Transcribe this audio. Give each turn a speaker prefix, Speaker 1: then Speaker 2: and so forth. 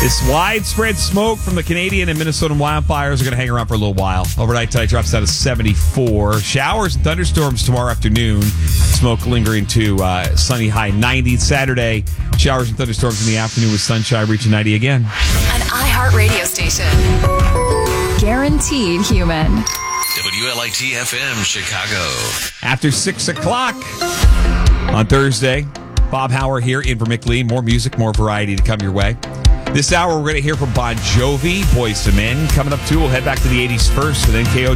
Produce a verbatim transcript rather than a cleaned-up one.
Speaker 1: This widespread smoke from the Canadian and Minnesotan wildfires are going to hang around for a little while. Overnight tonight drops down to seventy-four. Showers and thunderstorms tomorrow afternoon. Smoke lingering to uh, sunny high ninety. Saturday, showers and thunderstorms in the afternoon with sunshine reaching ninety again.
Speaker 2: An iHeart radio station. Guaranteed human.
Speaker 3: W L I T F M Chicago.
Speaker 1: After six o'clock on Thursday, Bob Hauer here in for Mick Lee. More music, more variety to come your way. This hour, we're going to hear from Bon Jovi, Boyz two Men. Coming up, too, we'll head back to the eighties first, and then K O